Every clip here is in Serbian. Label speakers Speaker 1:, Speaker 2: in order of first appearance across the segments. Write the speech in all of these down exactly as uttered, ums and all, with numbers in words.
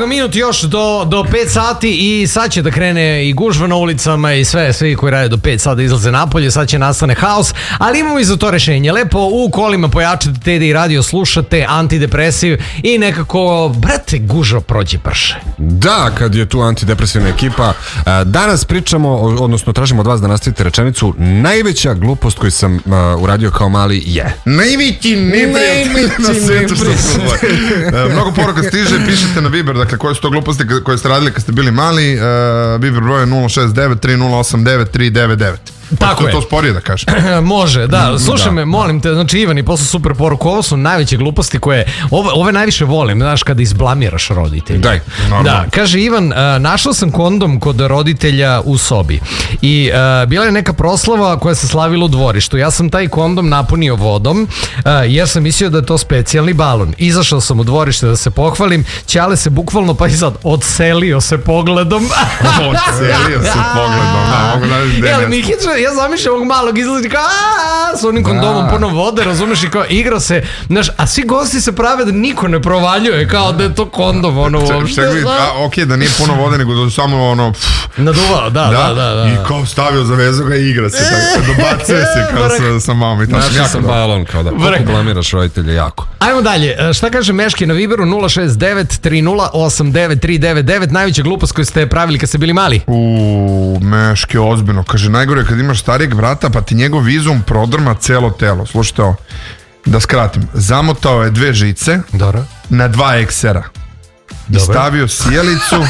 Speaker 1: ga, minut još do, do pet sati i sad će da krene i gužva na ulicama i sve, svi koji rade do pet sada izlaze napolje, sad će nastane haos, ali imamo i za to rešenje. Lepo u kolima pojačate Teddy radio, slušate antidepresiv i nekako, brate, gužva prođe prše.
Speaker 2: Da, kad je tu antidepresivna ekipa. Danas pričamo, odnosno tražimo od vas da nastavite rečenicu. Najveća glupost koju sam uh, uradio kao mali je.
Speaker 3: Najveći neprijatelj na svetu što se zove. Mnogo poruka stiže, pišete na Viber, dakle koje su to gluposti koje ste radili kad ste bili mali. uh, Viber broj je nula šest devet tri nula osam devet tri devet devet. Tako je. To sporije da kažem.
Speaker 1: Može, da. Slušaj da. me, molim te, znači Ivan i posle super poruku, ovo su najveće gluposti koje, ove, ove najviše volim, znaš, kada izblamiraš roditelja.
Speaker 2: Daj,
Speaker 1: da, kaže Ivan, uh, našao sam kondom kod roditelja u sobi i uh, bila je neka proslava koja se slavila u dvorištu. Ja sam taj kondom napunio vodom, uh, jer sam mislio da je to specijalni balon. Izašao sam u dvorište da se pohvalim, Ćale se bukvalno, pa i sad, odselio se pogledom.
Speaker 3: Odselio se pogledom, da, mogu da
Speaker 1: Jel, Mihić, ja zamišljam ovog malog izlazi kao aaa, s onim kondomom puno vode, razumeš, i kao igra se, znaš, a svi gosti se prave da niko ne provaljuje, kao da je to kondom, ono, uopšte.
Speaker 3: Ok, da nije puno vode, nego da samo ono
Speaker 1: naduvao, da, da, da, da.
Speaker 3: I kao stavio za vezu ga i igra se, tako, dobacuje se kao sa, sa mamom i tako.
Speaker 2: Našao sam balon, kao da koliko blamiraš roditelje, jako.
Speaker 1: Ajmo dalje, šta kaže Meški na Viberu nula šest devet tri nula osam devet tri devet devet, najveća glupost koju ste pravili kad ste bili mali?
Speaker 3: Uuu, Meški, ozbiljno, kaže, najgore kad imaš starijeg brata pa ti njegov vizum prodrma celo telo. Slušajte ovo, da skratim, zamotao je dve žice
Speaker 1: Dobro.
Speaker 3: na dva eksera i stavio sjelicu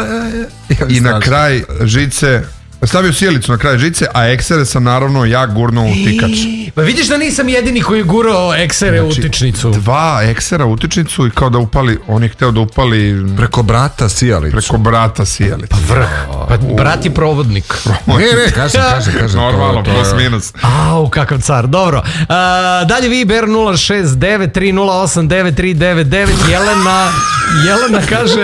Speaker 3: i na kraj žice stavio sjelicu na kraj žice, a eksere sam naravno ja gurnuo u tikač.
Speaker 1: Pa vidiš da nisam jedini koji je gurao eksere znači, u utičnicu.
Speaker 3: Dva eksera u utičnicu i kao da upali, on je hteo da upali
Speaker 2: preko brata sjelicu.
Speaker 3: Preko brata sjelicu.
Speaker 1: Pa vrh, pa brat je provodnik.
Speaker 2: Ne, ne, kaže, kaže, kaže.
Speaker 3: Normalno, plus minus.
Speaker 1: Au, kakav car, dobro. A, dalje Viber nula šest devet tri nula osam devet tri devet devet. Jelena, Jelena kaže...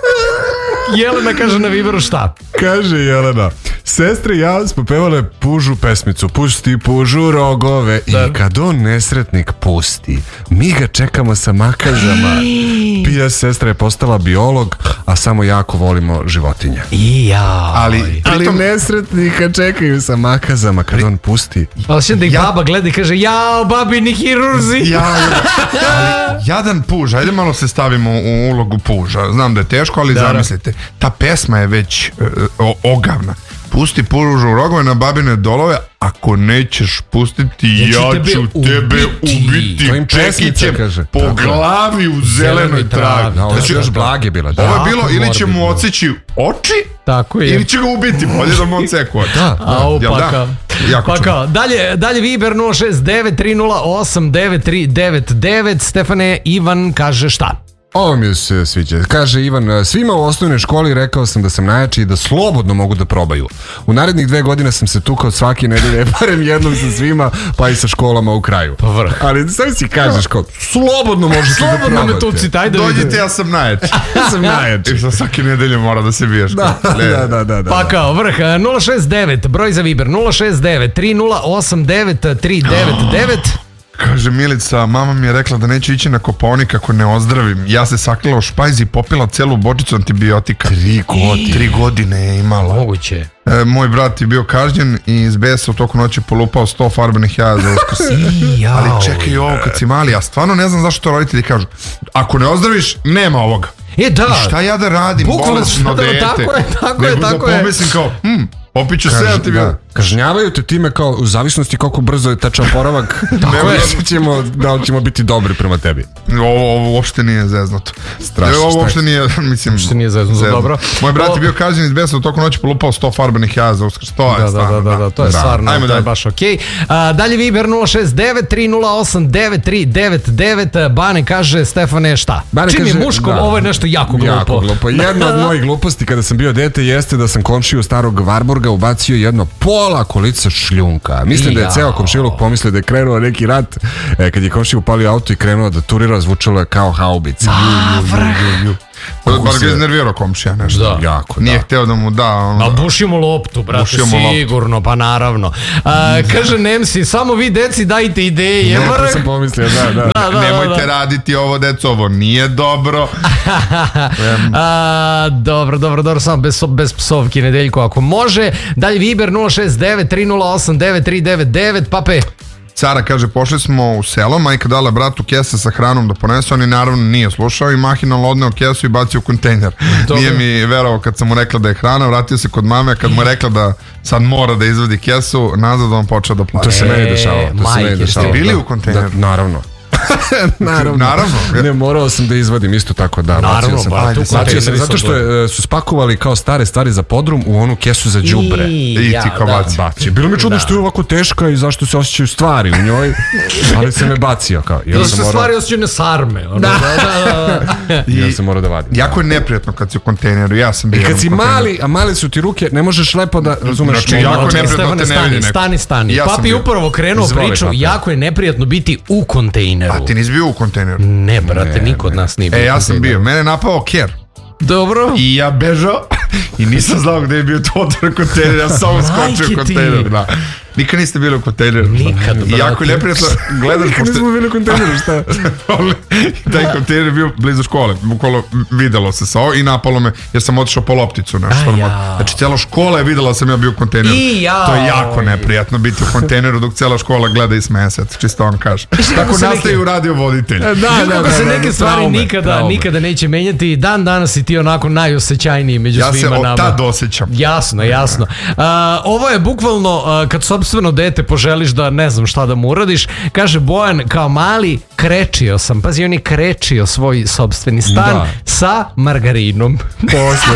Speaker 1: Jelena kaže na Viberu šta?
Speaker 2: Kaže Jelena, sestre i ja smo pevale Pužu pesmicu, pusti Pužu rogove, da. I kad on nesretnik pusti, mi ga čekamo sa makazama. Pija sestra je postala biolog, a samo jako volimo životinje.
Speaker 1: Ja.
Speaker 3: Ali,
Speaker 2: ali nesretnika čekaju sa makazama kad on pusti.
Speaker 1: Ali što da ih ja, baba gleda i kaže, jao, babini hirurzi.
Speaker 3: Ja, ali, jadan puž, ajde malo se stavimo u ulogu puža. Znam da je teško, ali da, zamislite, ta pesma je već uh, ogavna. Pusti pužu rogove na babine dolove, ako nećeš pustiti, ja, ja ću tebe, tebe ubiti čekićem po tako. Glavi u zelenoj travi.
Speaker 2: Da, znači, još blage bila.
Speaker 3: Da. Ovo je bilo, ili će mu odseći oči,
Speaker 1: tako je.
Speaker 3: Ili će ga ubiti, bolje da mu odseku oči.
Speaker 1: Da, au,
Speaker 3: ja,
Speaker 1: pa kao.
Speaker 3: Jako
Speaker 1: pa kao, dalje, dalje Viber nula šest devet tri nula osam devet tri devet devet. Stefane, Ivan kaže šta?
Speaker 2: Ovo mi se sviđa. Kaže Ivan, svima u osnovnoj školi rekao sam da sam najjači i da slobodno mogu da probaju. U narednih dve godine sam se tukao svake nedelje, barem jednom sa svima, pa i sa školama u kraju.
Speaker 1: Pa vrh.
Speaker 2: Ali sam si kažeš kao, slobodno možete da probate.
Speaker 1: Slobodno me tuci, tajde.
Speaker 3: Dođite, ja sam najjači.
Speaker 2: Ja sam najjači.
Speaker 3: I sa svake nedelje mora da se biješ.
Speaker 2: Da, da, da, da, da.
Speaker 1: Pa kao, vrh, nula šest devet, broj za Viber, nula šest devet tri nula osam devet tri devet devet.
Speaker 3: Kaže Milica, mama mi je rekla da neću ići na Kopaonik ako ne ozdravim. Ja se sakrila u špajzi i popila celu bočicu antibiotika.
Speaker 2: Tri godine.
Speaker 3: Tri godine je imala.
Speaker 1: Moguće.
Speaker 3: E, moj brat je bio kažnjen i iz besa u toku noći polupao sto farbenih jaja za Uskrs. Ali čekaj ovo kad si mali, ja stvarno ne znam zašto to roditelji kažu. Ako ne ozdraviš, nema ovoga.
Speaker 1: E da.
Speaker 3: I šta ja da radim? Bolesno dete.
Speaker 1: Tako je, tako je, tako
Speaker 3: je. Nego da pomislim kao, hm, popiću sve antibiotika.
Speaker 2: Kažnjavaju te time kao u zavisnosti koliko brzo je tečan oporavak. Tako je, ćemo, da li ćemo biti dobri prema tebi.
Speaker 3: Ovo, ovo uopšte nije zeznuto.
Speaker 2: Strašno.
Speaker 3: Ovo uopšte nije, mislim...
Speaker 1: Uopšte nije zeznuto, zeznuto. Dobro.
Speaker 3: Moj brat je bio kažnjen iz besa u toku noći polupao sto farbenih jaja za Uskrs. To je
Speaker 1: da,
Speaker 3: stvarno.
Speaker 1: Da, da, da, to je stvarno, to je baš okej. Okay. Dalje Viber nula šest devet tri nula osam devet tri devet devet. Bane kaže, Stefane, šta?
Speaker 2: Bane
Speaker 1: čim
Speaker 2: kaže,
Speaker 1: je muško,
Speaker 2: da,
Speaker 1: ovo je nešto jako glupo.
Speaker 2: Jako glupo. Jedna od mojih gluposti kada sam bio dete jeste da sam komšiju starog Varburga ubacio jedno pola kolica šljunka. Mislim da je ceo komšiluk pomislio da je krenuo neki rat. E, kad je komšija upalio auto i krenuo da turira, zvučalo je kao haubica.
Speaker 1: A, vrh.
Speaker 3: Bar ga iznervirao komšija nešto.
Speaker 1: Da.
Speaker 2: Jako,
Speaker 3: Nije
Speaker 2: da.
Speaker 3: hteo da mu da... Ono,
Speaker 1: A bušimo loptu, brate,
Speaker 3: Bušimo loptu.
Speaker 1: sigurno, pa naravno. A, kaže Nemsi, samo vi deci dajte ideje.
Speaker 2: Ne,
Speaker 1: Moram-
Speaker 2: to sam pomislio, da, da.
Speaker 1: Da, da,
Speaker 3: Nemojte
Speaker 1: da, da.
Speaker 3: raditi ovo, deco, ovo nije dobro.
Speaker 1: A, dobro, dobro, dobro, samo bez, bez psovki, Nedeljko, ako može. Dalje Viber nula šest devet tri nula osam devet tri devet devet, pape.
Speaker 3: Sara kaže, pošli smo u selo, majka dala bratu kese sa hranom da ponese, on je naravno nije slušao i mahinalno odneo kesu i bacio u kontejner.
Speaker 1: Dobro.
Speaker 3: Nije mi verovao kad sam mu rekla da je hrana, vratio se kod mame, kad mu je rekla da sad mora da izvadi kesu, nazad on počeo da plaća.
Speaker 2: To se
Speaker 1: E,
Speaker 2: meni dešavalo. To se
Speaker 1: majke,
Speaker 2: meni dešavalo.
Speaker 3: ste bili
Speaker 2: da.
Speaker 3: u kontejneru?
Speaker 2: Da, naravno. naravno.
Speaker 3: Naravno.
Speaker 2: Ne, morao sam da izvadim isto tako, da.
Speaker 1: Naravno,
Speaker 2: bacio sam.
Speaker 1: ba, tu
Speaker 2: Bacio sam,
Speaker 1: kontejneri
Speaker 2: zato
Speaker 1: su
Speaker 2: što je, e, su spakovali kao stare stvari za podrum u onu kesu za đubre.
Speaker 3: I ti kao baci.
Speaker 2: Bacio. Bilo mi čudno
Speaker 1: Da.
Speaker 2: što je ovako teška i zašto se osjećaju stvari u njoj, ali se me bacio kao. I
Speaker 1: To
Speaker 2: onda
Speaker 1: se
Speaker 2: sam morao,
Speaker 1: stvari osjećaju na sarme. Ono, da, da, da.
Speaker 2: i onda sam morao da vadim.
Speaker 3: Jako je neprijatno kad si u kontejneru, ja sam bio
Speaker 2: I kad
Speaker 3: u
Speaker 2: si
Speaker 3: kontejneru.
Speaker 2: mali, a male su ti ruke, ne možeš lepo da razumeš.
Speaker 3: Znači, jako
Speaker 1: Čekaj,
Speaker 3: neprijatno
Speaker 1: Stefane,
Speaker 3: te ne vidi
Speaker 1: stani,
Speaker 3: neko.
Speaker 1: stani, stani.
Speaker 3: Ja sam
Speaker 1: Papi
Speaker 3: bio.
Speaker 1: upravo krenuo
Speaker 2: Izvoli,
Speaker 1: priču,
Speaker 2: papi.
Speaker 1: jako je neprijatno biti u kontejneru.
Speaker 3: A ti nisi bio u kontejneru?
Speaker 1: Ne, brate, niko od nas nije bio
Speaker 3: E,
Speaker 1: u
Speaker 3: ja sam
Speaker 1: kontejneru.
Speaker 3: bio. Mene je napao ker.
Speaker 1: Dobro.
Speaker 3: I ja bežao i nisam znao gde je bio to otvoren kontejner, ja sam samo skočio
Speaker 1: Majke
Speaker 3: u
Speaker 1: ti.
Speaker 3: kontejner, da. Nikad niste bili u kontejneru.
Speaker 1: Nikad,
Speaker 3: I jako je
Speaker 1: brate.
Speaker 3: neprijatno, gledaš,
Speaker 2: Kad
Speaker 3: pošto
Speaker 2: nismo bili u kontejneru, šta?
Speaker 3: taj kontejner je bio blizu škole, bukvalno videlo se sa ovo i napalo me, jer sam otišao po lopticu, nešto.
Speaker 1: A,
Speaker 3: Ono,
Speaker 1: jao.
Speaker 3: znači, cijela škola je videla sam ja bio u kontejneru.
Speaker 1: I, jao.
Speaker 3: To je jako neprijatno biti u kontejneru dok cijela škola gleda i smeje se, čisto vam kažem. Tako
Speaker 1: se
Speaker 3: nastaje
Speaker 1: neke-
Speaker 3: u radio voditelj.
Speaker 2: Da,
Speaker 1: Znaš kako se neke stvari
Speaker 2: traume,
Speaker 1: nikada,
Speaker 2: traume.
Speaker 1: nikada neće menjati i dan danas si ti onako najosećajniji među
Speaker 3: Ja se
Speaker 1: svima
Speaker 3: od
Speaker 1: nama.
Speaker 3: tad osjećam.
Speaker 1: Jasno, jasno. A, ovo je bukvalno a, kad sopstveno dete poželiš da ne znam šta da mu uradiš. Kaže Bojan, kao mali krečio sam. Pazi, on je krečio svoj sopstveni stan
Speaker 2: Da.
Speaker 1: sa margarinom.
Speaker 2: Posle.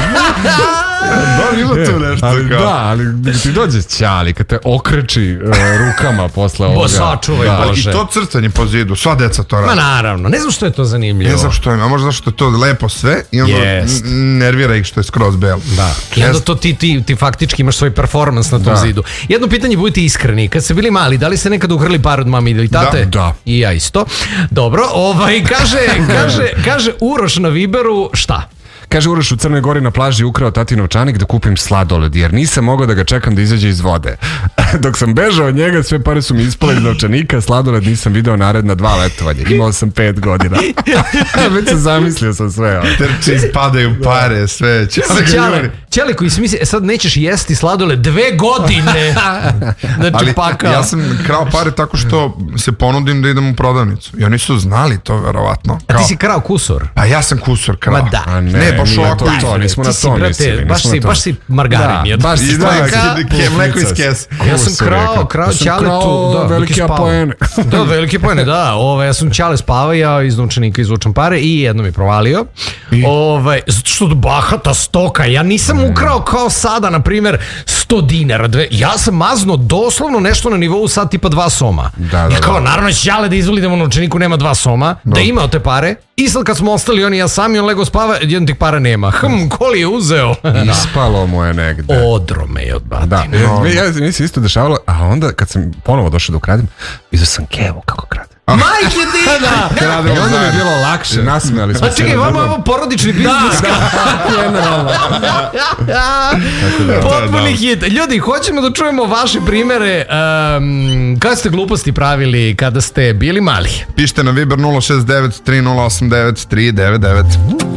Speaker 3: Da, ima tu nešto
Speaker 2: ali,
Speaker 3: kao.
Speaker 2: da, ali ti dođe ćali kad te okreči uh, rukama posle ovoga.
Speaker 1: sačuvaj
Speaker 2: Da.
Speaker 1: Bože.
Speaker 3: I to crtanje po zidu, sva deca to
Speaker 1: Ma
Speaker 3: rade.
Speaker 1: naravno, ne znam što je to zanimljivo.
Speaker 3: Ne znam što je, a možda zašto je to lepo sve i onda
Speaker 1: Jest.
Speaker 3: n- nervira ih što je skroz belo.
Speaker 1: Da. I onda to ti, ti, ti faktički imaš svoj performans na tom
Speaker 2: Da.
Speaker 1: zidu. Jedno pitanje, budite iskreni. Kad ste bili mali, da li ste nekad uhrli par od mami ili tate?
Speaker 2: Da. Da.
Speaker 1: I ja isto. Dobro, ovaj, kaže, kaže, kaže Uroš na Viberu, šta?
Speaker 2: Kaže Uroš u Crnoj Gori na plaži ukrao tati novčanik da kupim sladoled, jer nisam mogao da ga čekam da izađe iz vode. Dok sam bežao od njega, sve pare su mi ispale iz novčanika, sladoled nisam video naredna dva letovanja. Imao sam pet godina. Već sam zamislio sam sve. ono.
Speaker 3: Trči, ispadaju pare, sve. Čale ga
Speaker 1: Ćale,
Speaker 3: juri.
Speaker 1: ćale koji si misli, e sad nećeš jesti sladole dve godine. Znači,
Speaker 3: Ali
Speaker 1: paka.
Speaker 3: ja sam krao pare tako što se ponudim da idem u prodavnicu. I oni su znali to, verovatno.
Speaker 1: A ti
Speaker 3: Kao,
Speaker 1: si krao kusor.
Speaker 3: pa ja sam kusor krao.
Speaker 1: Ma da.
Speaker 2: A ne,
Speaker 3: Ne, baš
Speaker 2: nije
Speaker 3: ovako.
Speaker 2: to, to, nismo
Speaker 1: Ti
Speaker 2: na
Speaker 1: si,
Speaker 2: to
Speaker 1: brate,
Speaker 2: mislili.
Speaker 1: baš
Speaker 2: nismo
Speaker 1: si-
Speaker 2: na to.
Speaker 1: baš si margarin
Speaker 2: Da,
Speaker 1: jedan.
Speaker 2: baš si
Speaker 3: I da,
Speaker 2: stojka,
Speaker 3: ke- mleko iz kese.
Speaker 1: Ja sam
Speaker 2: Kusur,
Speaker 1: krao,
Speaker 2: rekao.
Speaker 1: krao
Speaker 2: Ja sam
Speaker 1: ćaletu,
Speaker 2: krao
Speaker 1: da, dok je
Speaker 2: velike
Speaker 1: spavao.
Speaker 2: apoene.
Speaker 1: Da, velike pojene, da. Ove, ja sam ćale spavao, ja iz novčanika izvučem pare i jedno mi provalio. Ove, zato što od bahata stoka, ja nisam ukrao kao sada, na primjer, sto dinara. Dve, ja sam mazno doslovno nešto na nivou sad tipa dva soma.
Speaker 2: Da, da,
Speaker 1: ja kao,
Speaker 2: da.
Speaker 1: naravno će ćale da izvoli da mu novčaniku nema dva soma, da je imao te pare. I sad kad smo ostali, on i ja sami, on lego spava, jedan tih para nema. Hm, ko li je uzeo?
Speaker 2: Ispalo mu je negde.
Speaker 1: Odrome je od
Speaker 2: Da,
Speaker 1: batine.
Speaker 2: ja, ja, mi se isto dešavalo, a onda kad sam ponovo došao da ukradem, vidio sam Kevu kako krade.
Speaker 1: Majke ti!
Speaker 2: I onda mi je bilo lakše, nasmijali smo
Speaker 1: Pa čekaj, vama je ovo porodični biznis.
Speaker 2: generalno.
Speaker 1: Potpuni hit. Ljudi, hoćemo da čujemo vaše primere. Um, kada ste gluposti pravili kada ste bili mali?
Speaker 3: Pišite na Viber nula šest devet tri nula osam devet tri devet devet.